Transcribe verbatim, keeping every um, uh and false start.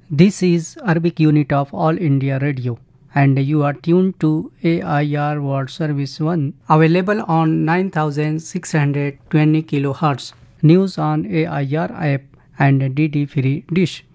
This is Arabic unit of All India Radio and you are tuned to A I R World Service one, available on nine thousand six hundred twenty kilohertz. News on A I R app and D D Free Dish.